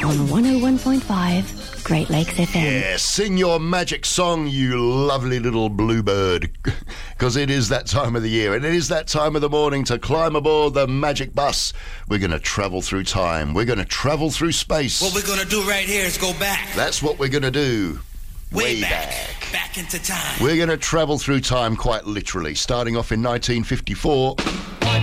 on 101.5 Great Lakes FM. Yeah, sing your magic song, you lovely little bluebird, because it is that time of the year, and it is that time of the morning to climb aboard the magic bus. We're going to travel through time. We're going to travel through space. What we're going to do right here is go back. That's what we're going to do. Way back. Back into time. We're going to travel through time quite literally, starting off in 1954.